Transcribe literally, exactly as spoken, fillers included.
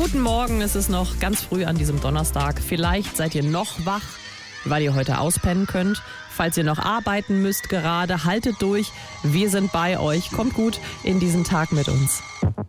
Guten Morgen, es ist noch ganz früh an diesem Donnerstag. Vielleicht seid ihr noch wach, weil ihr heute auspennen könnt. Falls ihr noch arbeiten müsst gerade, haltet durch. Wir sind bei euch. Kommt gut in diesen Tag mit uns.